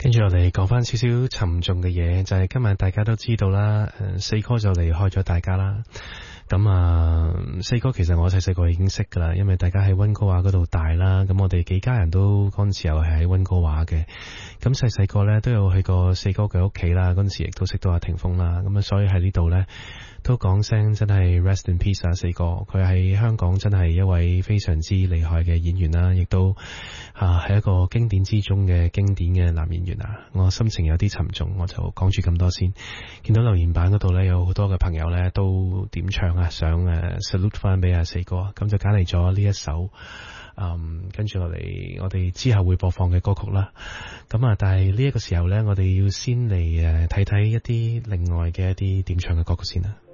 跟住我哋講翻少少沉重嘅嘢，就係今日大家都知道啦，四哥就離開咗大家啦。咁啊，四哥其實我細細個已經識噶啦，因為大家喺溫哥華嗰度大啦。咁我哋幾家人都嗰陣時又係喺溫哥華嘅。咁細細個咧都有去過四哥嘅屋企啦，嗰陣時亦都識到阿霆鋒啦。咁啊，所以喺呢度咧都講聲真係 rest in peace 啊，四哥。佢喺香港真係一位非常之厲害嘅演員啦，亦都係一個經典之中嘅經典嘅男演員啊。我心情有啲沉重，我就講住咁多先。見到留言板嗰度咧有好多嘅朋友咧都點唱啊，想salute 翻俾阿四哥，咁就揀嚟咗呢一首跟住落嚟我哋之後會播放嘅歌曲啦。咁啊，但係呢一個時候咧，我哋要先嚟睇睇一啲另外嘅一啲點唱嘅歌曲先啦。